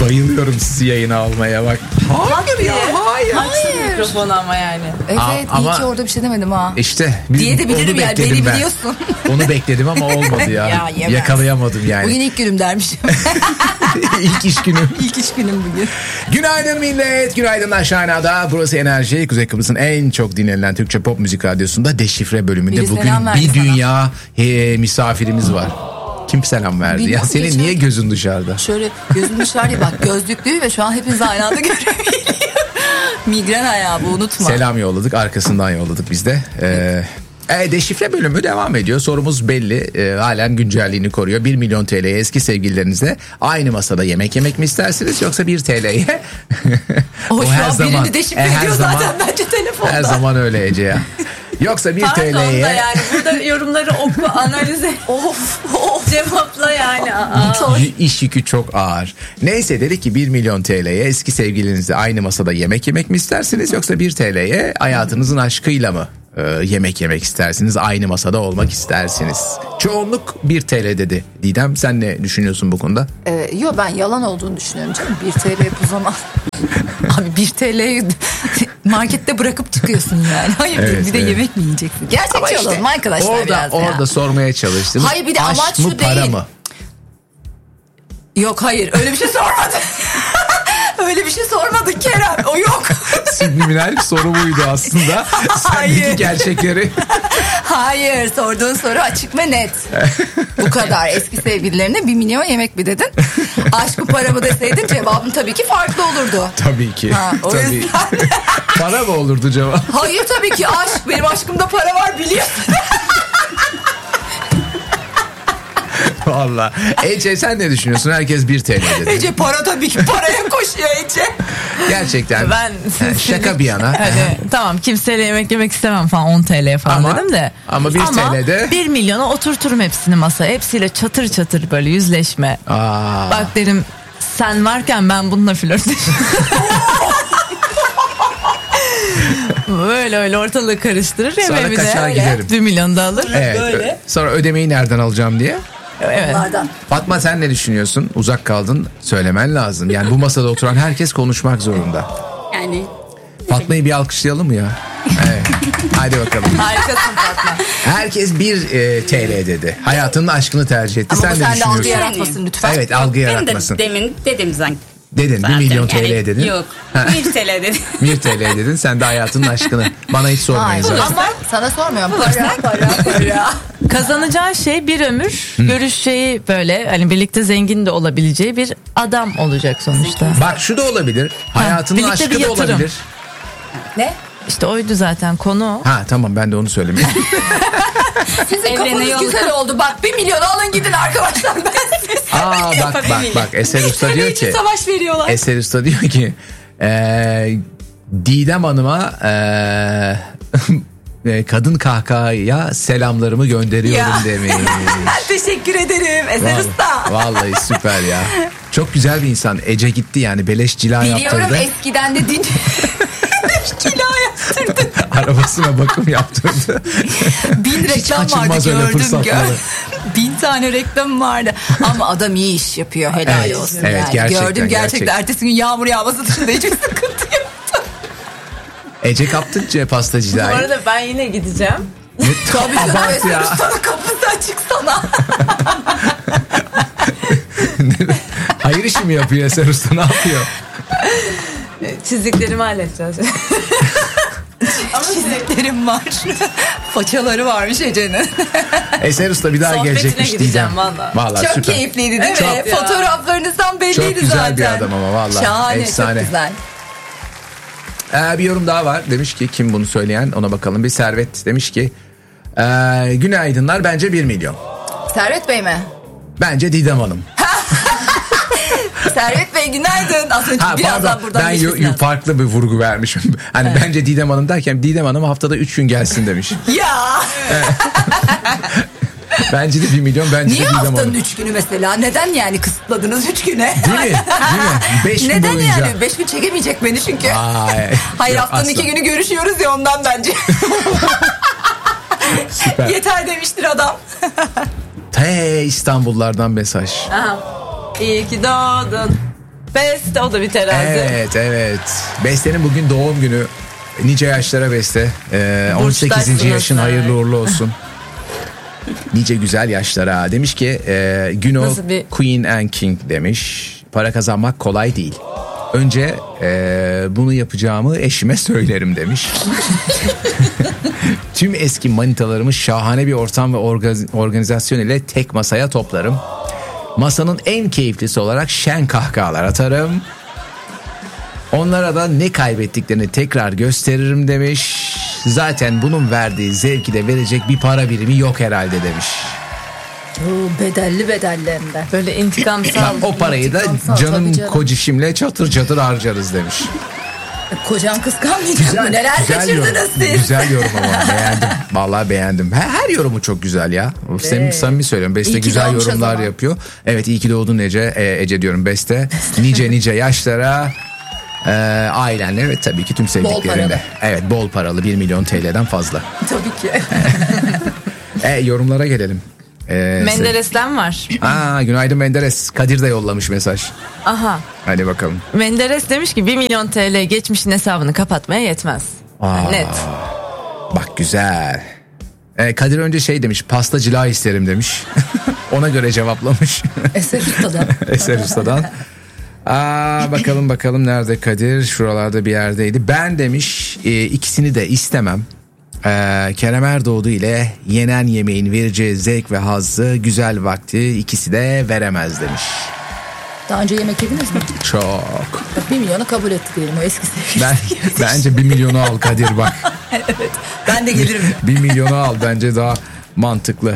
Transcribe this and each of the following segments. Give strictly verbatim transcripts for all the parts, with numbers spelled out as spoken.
bayılıyorum sizi yayına almaya bak. Hayır ya, hayır. Hayır. Mikrofon ama yani. Evet, Aa, iyi ama ki orada bir şey demedim ha. İşte diye de bilirim yani, beni ben. biliyorsun. Onu bekledim ama olmadı ya. Ya, yakalayamadım yani. Bugün ilk günüm dermişim. İlk iş günüm. İlk iş günüm bugün. Günaydın millet. Günaydınlar Şahina'da. Burası Enerji. Kuzey Kıbrıs'ın en çok dinlenilen Türkçe pop müzik radyosunda Deşifre bölümünde. Biri bugün bir dünya he, misafirimiz var. Kim selam verdi? Bilmiyorum, ya senin geçen... niye gözün dışarıda? Şöyle gözüm dışarıda, bak gözlüklü ve şu an hepiniz aynı anda görebiliyorum. Migren ayağı bu, unutma. Selam yolladık, arkasından yolladık biz de. Ee, e, Deşifre bölümü devam ediyor. Sorumuz belli. E, halen güncelliğini koruyor. bir milyon T L'ye eski sevgililerinizle aynı masada yemek yemek mi istersiniz, yoksa bir T L'ye? o, o her zaman birini deşifre e, ediyor zaman, zaten bence telefonda. Her zaman öyle Ece ya. Yoksa bir Pardon T L'ye. da yani burada yorumları oku, analiz et. of of cevapla yani. Aa. İş yükü çok ağır. Neyse, dedi ki bir milyon T L'ye eski sevgilinizle aynı masada yemek yemek mi istersiniz, yoksa bir T L'ye hayatınızın aşkıyla mı e, yemek yemek istersiniz, aynı masada olmak istersiniz? Çoğunluk bir T L dedi. Didem, sen ne düşünüyorsun bu konuda? Ee, yok, ben yalan olduğunu düşünüyorum canım. bir T L bu zaman. Abi bir T L'yi markette bırakıp çıkıyorsun yani. Hayır, evet, bir de evet. Yemek mi yiyeceksin? Gerçekçi işte, olalım arkadaşlar orada, biraz orada ya. Orada sormaya çalıştım. Hayır, bir de aşk amaç mı, şu para değil. mı? Yok, hayır, öyle bir şey sormadın. Öyle bir şey sormadın Kerem, o yok. Subliminal bir soru buydu aslında. Sendeki gerçekleri. Hayır, sorduğun soru açık ve net. Bu kadar. Eski sevgililerine bir milyon yemek mi dedin? Aşk mı, para mı deseydin cevabın tabii ki farklı olurdu. Tabii ki. Ha, o tabii. yüzden... Para mı olurdu cevap? Hayır, tabii ki aşk. Benim aşkımda para var, biliyorsun. Valla. Ece, sen ne düşünüyorsun? Herkes bir T L dedi. Ece, para tabii ki paraya koşuyor Ece. Gerçekten. Ben yani şaka bir yana. Hani, tamam, kimseyle yemek yemek istemem falan, on T L falan ama, dedim de. Ama bir T L'de. bir milyona oturturum hepsini masaya. Hepsiyle çatır çatır böyle yüzleşme. Aa. Bak derim, sen varken ben bununla flörtleşirim. Böyle öyle ortalığı karıştırır. Sonra kaçar giderim. Bir milyon da alır. Evet. Böyle. Sonra ödemeyi nereden alacağım diye. Evet. Onlardan. Fatma, sen ne düşünüyorsun? Uzak kaldın, söylemen lazım. Yani bu masada oturan herkes konuşmak zorunda. Yani. Fatma'yı bir alkışlayalım mı ya? Evet. Hadi bakalım. Harikasın Fatma. Herkes bir e, T L dedi. Hayatının aşkını tercih etti. Ama sen bu ne sende düşünüyorsun? algı yaratmasın lütfen. Evet, algı Ben yaratmasın. de demin dedim zaten. Dedin bir milyon T L dedin. Yok. bir T L dedim. bir T L dedin. Sen de hayatının aşkını. Bana hiç sormayın zaten. Ama sana sormuyorum. Para para para. Kazanacağı şey bir ömür, görüşeceği böyle hani birlikte zengin de olabileceği bir adam olacak sonuçta. Bak, şu da olabilir. Hayatının birlikte aşkı bir da yatırım. olabilir. Ne? İşte oydu zaten konu. Ha tamam, ben de onu söylemeyeyim. Sizin kafanız güzel oldu. Bak, bir milyon alın gidin arkadaşlar. Aa bak bak bak Eser Usta diyor ki. Savaş veriyorlar. Eser Usta diyor ki. Ee, Didem Hanım'a ee, kadın kahkahaya selamlarımı gönderiyorum Ya. demiş. Teşekkür ederim Eser Vallahi, Usta. vallahi süper ya. Çok güzel bir insan. Ece gitti yani, beleş cila Biliyorum, yaptırdı. eskiden de din... Cila yaptırdı. Arabasına bakım yaptırdı. Bin reklam vardı, kaçınmaz öyle gördüm fırsatları. gör. Bin tane reklam vardı. Ama adam iyi iş yapıyor, helal Evet, olsun evet, yani. gerçekten, Gördüm gerçekten. gerçekten. Ertesi gün yağmur yağması dışında hiçbir sıkıntı yoktu. Ece kaptıkça pasta Bu cilayı. arada ben yine gideceğim. Tabii canım, Abart Eser ya. Usta'nın kapısı açık sana. Hayır işi mi yapıyor Eser Usta, ne yapıyor? Çizdiklerimi halledeceğiz. Çiziklerim var. Façaları varmış Ece'nin. Eser Usta bir daha Sohbetine gelecekmiş gideceğim Didem. valla. Vallahi Çok süper. keyifliydi değil Evet mi? ya. Fotoğraflarınızdan belliydi Çok güzel zaten. bir adam ama vallahi. Şahane, Efsane. çok güzel. Ee, bir yorum daha var. Demiş ki, kim bunu söyleyen, ona bakalım. Bir Servet demiş ki ee, günaydınlar, bence bir milyon. Servet Bey mi? Bence Didem Hanım. Servet Bey günaydın. Az önce Ha, birazdan pardon, buradan ben geçmesi yu, lazım. farklı bir vurgu vermişim. Hani Evet. bence Didem Hanım derken Didem Hanım haftada üç gün gelsin demiş. Ya. Bence de bir milyon, bence Niye de Didem haftanın Hanım. üç günü mesela? Neden yani kısıtladınız üç güne? Değil mi? Değil mi? Beş gün Neden boyunca. yani? Beş gün çekemeyecek beni çünkü. Ay, Hayır, yok, haftanın asla. iki günü görüşüyoruz ya, ondan bence. Süper. Yeter demiştir adam. Te İstanbullardan mesaj. Aha. İyi ki doğdun. Beste o da bir terazi. Evet evet. Beste'nin bugün doğum günü. Nice yaşlara Beste. Ee, on sekizinci yaşın hayırlı uğurlu olsun. Nice güzel yaşlara. Demiş ki e, Güno bir... Queen and King demiş. Para kazanmak kolay değil. Önce e, bunu yapacağımı eşime söylerim demiş. Tüm eski manitalarımı şahane bir ortam ve organizasyon ile tek masaya toplarım. Masanın en keyiflisi olarak şen kahkahalar atarım. Onlara da ne kaybettiklerini tekrar gösteririm demiş. Zaten bunun verdiği zevki de verecek bir para birimi yok herhalde demiş. Oo, bedelli bedelli hem de. Böyle intikamsal. O parayı da İntikamsal, canım canım. kocişimle çatır çatır harcarız demiş. Kocam kıskanmayacak mı? Neler güzel kaçırdınız yorum, siz? güzel yorum ama beğendim. Vallahi beğendim. Her, her yorumu çok güzel ya. Samimi, samimi söylüyorum. Beste İyi ki güzel doğmuş o yorumlar zaman. yapıyor. Evet iyi ki doğdun Ece. E, Ece diyorum Beste. Nice nice yaşlara. E, ailenle ve tabii ki tüm sevdiklerinle. Evet bol paralı bir milyon T L'den fazla. Tabii ki. E, yorumlara gelelim. E, Menderes'ten var. Aa, günaydın Menderes. Kadir de yollamış mesaj. Aha. Hadi bakalım. Menderes demiş ki bir milyon T L geçmişin hesabını kapatmaya yetmez. Aa, Net. Bak güzel. E, Kadir önce şey demiş, pasta cila isterim demiş. Ona göre cevaplamış. Eser Usta'dan. Eser Usta'dan. Aa, bakalım bakalım nerede Kadir? Şuralarda bir yerdeydi. Ben demiş e, ikisini de istemem. Ee, Kerem Erdoğdu ile yenen yemeğin vereceği zevk ve hazzı, güzel vakti ikisi de veremez demiş. Daha önce yemek yediniz mi? Çok. Bak, bir milyonu kabul etti diyelim o eski sevgilisi. Ben, bence bir milyonu al Kadir bak. Evet, ben de gelirim. Bir milyonu al bence daha mantıklı.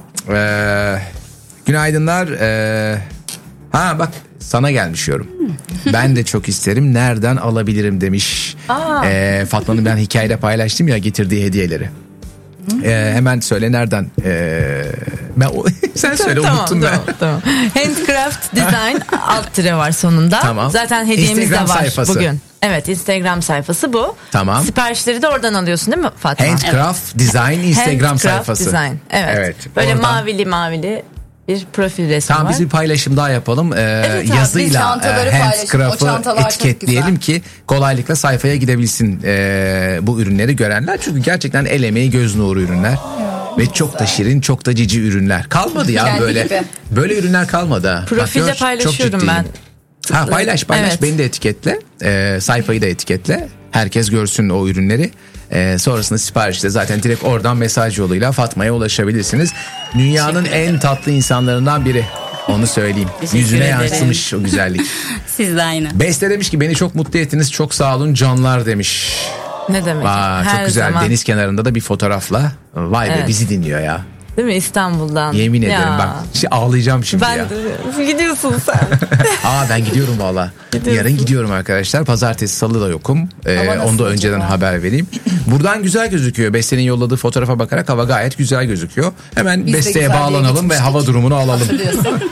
Ee, günaydınlar. Ee, ha bak sana gelmiş yorum. Ben de çok isterim. Nereden alabilirim demiş. Ee, Fatma'nın ben hikayede paylaştım ya getirdiği hediyeleri. Ee, hemen söyle nereden? Ee, ben o, sen söyle tamam, unuttum tamam, ben. tamam. Handcraft Design alt tire var sonunda. Tamam. Zaten hediyemiz Instagram de var sayfası. bugün. Evet Instagram sayfası bu. Tamam. Siparişleri de oradan alıyorsun değil mi Fatma? Handcraft Design Instagram Handcraft sayfası. Design. Evet. Evet, Böyle oradan- mavili mavili bir profil resmi Tamam var. biz bir paylaşım daha yapalım. Ee, Evet abi, yazıyla çantaları e, paylaşın. O Handcraft'ı çantalar çok etiketleyelim güzel. ki kolaylıkla sayfaya gidebilsin e, bu ürünleri görenler. Çünkü gerçekten el emeği göz nuru ürünler. Ve çok da şirin, çok da cici ürünler. Kalmadı ya Kendi böyle. gibi. Böyle ürünler kalmadı. ha. Bak Profilde gör, çok paylaşıyorum ciddiyim. ben. Ha paylaş paylaş Evet. beni de etiketle. Ee, sayfayı da etiketle. Herkes görsün o ürünleri. Ee, sonrasında siparişte zaten direkt oradan mesaj yoluyla Fatma'ya ulaşabilirsiniz. Dünyanın en tatlı insanlarından biri. Onu söyleyeyim. Teşekkür Yüzüne ederim. yansımış o güzellik. Siz de aynı. Beste demiş ki beni çok mutlu ettiniz. Çok sağ olun canlar demiş. Ne demek? Aa, çok Her güzel. zaman. Deniz kenarında da bir fotoğrafla. Vay be Evet. bizi dinliyor ya. Değil mi İstanbul'dan? Yemin Ya. ederim bak. Şimdi ağlayacağım şimdi Ben ya. de gidiyorsun sen. Aa ben gidiyorum valla. Yarın gidiyorum arkadaşlar. Pazartesi salı da yokum. Ee, Hava nasıl onu da acaba? önceden haber vereyim. Buradan güzel gözüküyor. Beste'nin yolladığı fotoğrafa bakarak hava gayet güzel gözüküyor. Hemen Biz de Beste'ye güzelliğe bağlanalım ve gitmiştik. hava durumunu alalım. Hatırlıyorsun.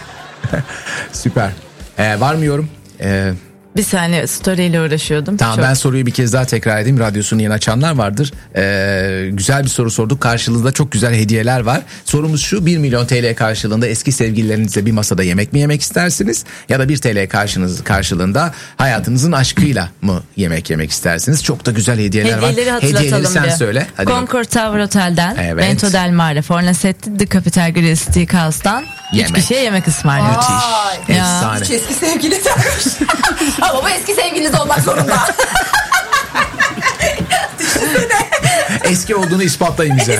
Süper. Ee, var mı yorum? Ee, Bir saniye story'yle uğraşıyordum. tamam Çok- ben soruyu bir kez daha tekrar edeyim. Radyosunu yeni açanlar vardır. Ee, güzel bir soru sorduk. Karşılığında çok güzel hediyeler var. Sorumuz şu: bir milyon T L karşılığında eski sevgililerinizle bir masada yemek mi yemek istersiniz? Ya da bir T L karşınız, karşılığında hayatınızın aşkıyla mı yemek yemek istersiniz? Çok da güzel hediyeler Hediyeleri var. hatırlatalım Hediyeleri sen bir. söyle. Hadi bakalım. Concord Tower Otel'den, Evet. Bento Del Mare, Fornasetti, The Capital Grill Steakhouse'dan üç Yemek. kişiye yemek ısmarlıyor. Müthiş. Ya. Efsane. Hiç eski sevgili dermiş. Ama bu eski sevgiliniz olmak zorunda. Eski olduğunu ispatlayın bize.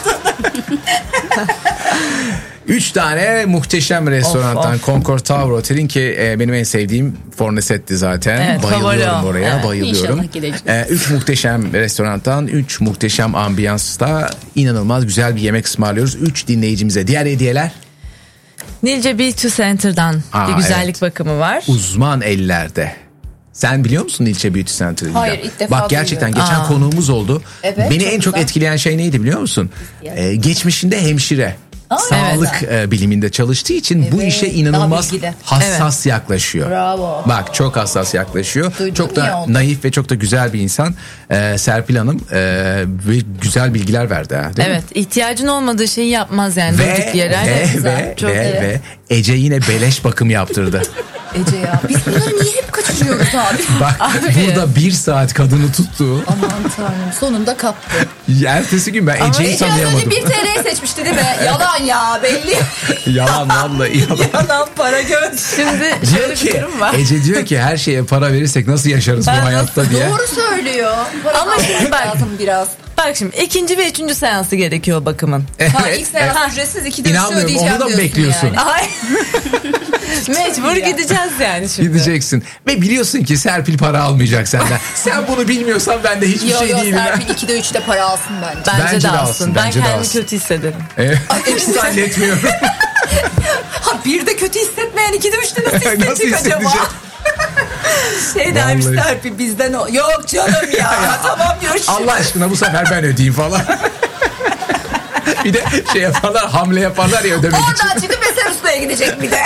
Üç tane muhteşem restorantan Of, Concord Tower Otel'in ki e, benim en sevdiğim Fornasetti zaten. Evet, bayılıyorum favori o. oraya, Evet, bayılıyorum. inşallah gideceğiz. E, üç muhteşem restorantan, üç muhteşem ambiyansta inanılmaz güzel bir yemek ısmarlıyoruz. Üç dinleyicimize. Diğer hediyeler Nilce Beauty Center'dan Aa, bir güzellik evet. bakımı var. uzman ellerde. Sen biliyor musun Nilce Beauty Center'ı? Hayır, ilk defa Bak gerçekten duyuyorum. geçen Aa. konuğumuz oldu. Evet, Beni çok en çok güzel. etkileyen şey neydi biliyor musun? Ee, geçmişinde hemşire. Aa, Sağlık e, biliminde çalıştığı için bu Evet, işe daha inanılmaz bilgili. hassas yaklaşıyor. Bravo. Bak çok hassas yaklaşıyor. Duydum, çok iyi da oldu. naif ve çok da güzel bir insan. Ee, Serpil Hanım e, ve güzel bilgiler verdi ha. Değil mi? Evet, ihtiyacın olmadığı şeyi yapmaz yani Ve durduk yere. ve Evet, ve, çok ve, evet. ve Ece yine beleş bakım yaptırdı. Ece ya. Biz bunları niye hep kaçırıyoruz abi? Bak burada bir saat kadını tuttu. Aman tanrım, sonunda kaptı. Ertesi gün ben Ece'yi Ece az tanıyamadım. önce bir T L'yi seçmişti değil mi? Yalan ya, belli. Yalan vallahi yalan. Yalan para göz. Şimdi Diyor şöyle bir ki durum var. Ece diyor ki her şeye para verirsek nasıl yaşarız bu Ben hayatta diye. Doğru söylüyor. Para Ama almak şimdi bak- lazım biraz. Bak şimdi ikinci ve üçüncü seansı gerekiyor bakımın. Ha, ilk seans ücretsiz, iki de üçte İnanmıyorum, ödeyeceğim onu da mı diyorsun bekliyorsun? yani. Ay. Mecbur ya. gideceğiz yani şimdi. Gideceksin. Ve biliyorsun ki Serpil para almayacak senden. Sen bunu bilmiyorsan ben de hiçbir Yo şey yo, değilim. Serpil ikide üçte para alsın bence. Bence, Bence de de alsın. alsın, Ben bence de kendimi alsın. kötü hissederim. Evet. Hiç zannetmiyorum. Ha, bir de kötü hissetmeyen ikide üçte nasıl hissedecek Nasıl acaba? hissedecek? Şey dermiş Vallahi. Serpil, bizden o. Yok canım ya. Tamam, görüşürüz. Allah aşkına bu sefer ben ödeyeyim falan. Bir de şey yaparlar, hamle yaparlar ya ödemek için. Oradan çıkıp Eser Usta'ya gidecek bir de.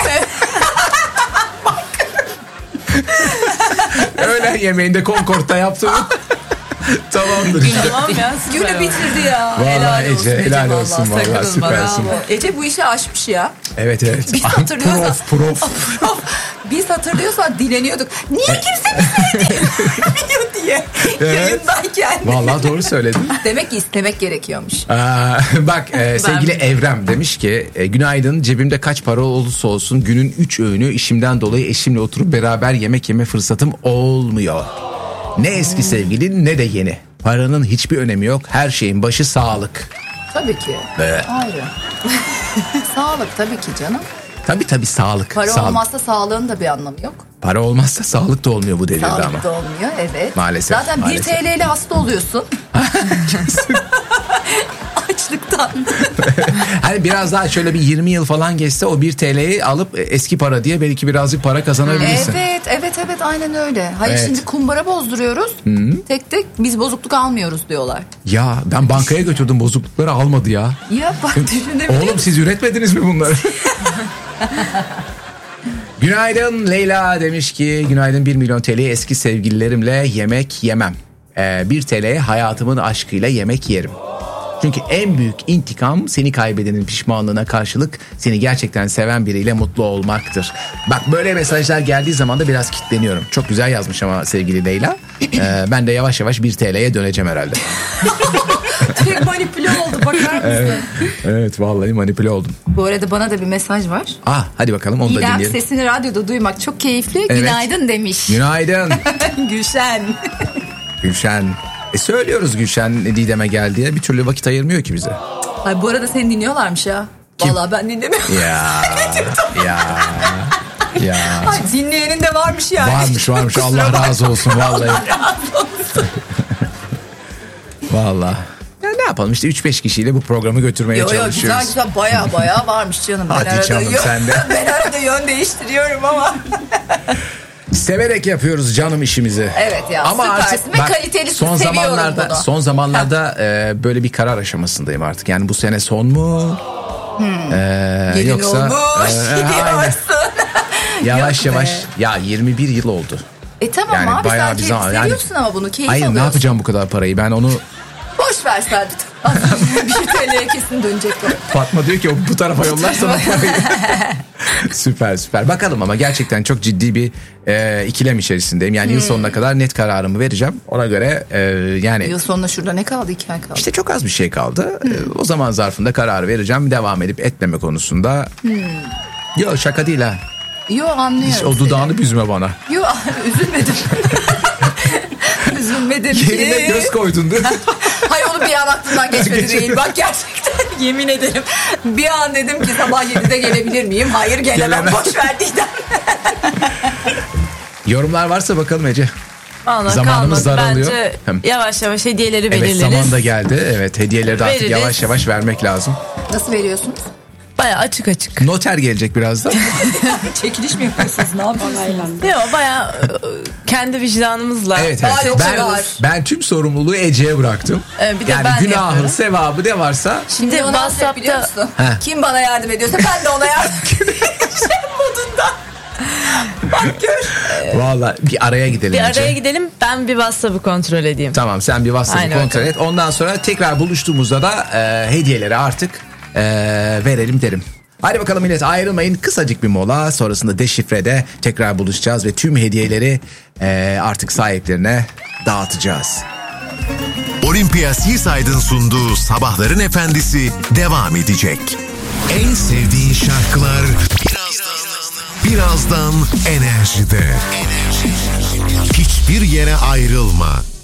Öğlen yemeğinde Concord'da yaptım. Tamamdır işte. Tamam ya. süper Günü oldu. bitirdi ya. Vallahi Ece, olsun helal vallahi. olsun vallahi, Sakın süpersin. bravo. Ece bu işi aşmış ya. Evet evet. Biz hatırlıyorsak. Prof prof. Prof, Biz hatırlıyorsak dileniyorduk. Niye kimse bize dinlemiyor diye. Evet. Yayındayken. Vallahi doğru söyledin. Demek ki istemek gerekiyormuş. Aa, bak e, sevgili Evrem demiş ki e, günaydın, cebimde kaç para olursa olsun günün üç öğünü işimden dolayı eşimle oturup beraber yemek yeme fırsatım olmuyor. Ne eski sevgilin ne de yeni. Paranın hiçbir önemi yok. Her şeyin başı sağlık. Tabii ki. Evet. Ayrı. Sağlık tabii ki canım. Tabii tabii sağlık. Para Sağlık. olmazsa sağlığın da bir anlamı yok. Para olmazsa sağlık da olmuyor bu devirde ama. Sağlık da olmuyor, evet. Maalesef, Zaten maalesef. bir T L ile hasta oluyorsun. Açlıktan. Hani biraz daha şöyle bir yirmi yıl falan geçse o bir T L'yi alıp e, eski para diye belki birazcık para kazanabilirsin. Evet, evet, evet, aynen öyle. Hayır, Evet. şimdi kumbara bozduruyoruz. Tek tek biz bozukluk almıyoruz diyorlar. Ya ben bankaya götürdüm, bozuklukları almadı ya. Ya bak, düşünebiliyor musun? Oğlum siz üretmediniz mi bunları? Günaydın Leyla demiş ki günaydın, bir milyon T L'ye eski sevgililerimle yemek yemem. Ee, bir T L'ye hayatımın aşkıyla yemek yerim. Çünkü en büyük intikam seni kaybedenin pişmanlığına karşılık seni gerçekten seven biriyle mutlu olmaktır. Bak böyle mesajlar geldiği zaman da biraz kilitleniyorum. Çok güzel yazmış ama sevgili Leyla. Ee, ben de yavaş yavaş bir T L'ye döneceğim herhalde. Direkt manipüle oldu, bakar mısın? Evet, evet vallahi manipüle oldum. Bu arada bana da bir mesaj var. Ah hadi bakalım onu da İrem, dinleyelim. sesini radyoda duymak çok keyifli. Evet. Günaydın demiş. Günaydın. Gülşen. Gülşen. E söylüyoruz Gülşen Didem'e gel diye, bir türlü vakit ayırmıyor ki bize. Ay, bu arada seni dinliyorlarmış ya. Kim? Vallahi ben dinlemiyorum. Ya ya ya. Ay, dinleyenin de varmış yani. Varmış varmış, Kusura Allah bakma. razı olsun vallahi. Vallahi. Ya ne yapalım işte, üç beş kişiyle bu programı götürmeye Yo yo, çalışıyoruz. güzel güzel, baya baya varmış canım. Ben Hadi arada canım, yön, sen de. Ben arada yön değiştiriyorum ama. Severek yapıyoruz canım işimizi. Evet ya, Ama süpersin artık ve bak, kaliteli, son seviyorum zamanlarda bunu. son zamanlarda e, böyle bir karar aşamasındayım artık. Yani bu sene son mu? E, Gelin yoksa olmuş. e, aynen. Gidiyorsun. Yavaş Yok be. yavaş ya, yirmi bir yıl oldu. E tamam Yani abi, bayağı sen bir keyif zaman- yani- seviyorsun ama bunu keyif Hayır, alıyorsun. ne yapacağım bu kadar parayı, ben onu Boş ver Serpil. bir T L'ye kesin dönecek o. Fatma diyor ki o bu tarafa yollarsana parayı. Süper süper. Bakalım ama gerçekten çok ciddi bir e, ikilem içerisindeyim. Yani yıl sonuna kadar net kararımı vereceğim. Ona göre e, yani Yıl sonuna şurada ne kaldı? İki ay kaldı. işte çok az bir şey kaldı. E, o zaman zarfında karar vereceğim. Devam edip etmeme konusunda. Yok şaka değil ha. Yo, anlıyorum. Hiç o seni. dudağını büzme bana. Yo, üzülmedim. Üzülmedim Yerine ki. göz koydun değil mi? Hayır, onu bir an aklımdan geçmedi Geçmedi. değil. Bak gerçekten yemin ederim. Bir an dedim ki sabah yedide gelebilir miyim? Hayır, gelemem. Gelemem. Boş ver Didem. Yorumlar varsa bakalım Ece. Vallahi Zamanımız kalmadı. daralıyor. Bence Hem- yavaş yavaş hediyeleri Evet, belirleriz. zaman da geldi. Evet, hediyeleri de artık Veririz. yavaş yavaş vermek lazım. Nasıl veriyorsunuz? Baya açık açık. Noter gelecek birazdan. Çekiliş mi yapıyorsunuz? Ne yapıyorsunuz? Yok baya kendi vicdanımızla. Evet, Daha evet. yok Ben, var. ben tüm sorumluluğu Ece'ye bıraktım. Ee, bir de yani ben günahı, yapıyorum. sevabı ne varsa Şimdi Bir de onu WhatsApp biliyor WhatsApp'ta- musun? Heh. Kim bana yardım ediyorsa ben de ona yardım edeceğim modunda. Bak gör. valla bir araya gidelim Bir Ece. araya gidelim, ben bir WhatsApp'ı kontrol edeyim. Tamam, sen bir WhatsApp'ı Aynen kontrol öyle. et. Ondan sonra tekrar buluştuğumuzda da e, hediyeleri artık e, verelim derim. Hadi bakalım millet, ayrılmayın. Kısacık bir mola, sonrasında deşifrede tekrar buluşacağız ve tüm hediyeleri e, artık sahiplerine dağıtacağız. Olympia Seaside'ın sunduğu Sabahların Efendisi devam edecek. En sevdiğin şarkılar birazdan, birazdan Enerji'de. Hiçbir yere ayrılma.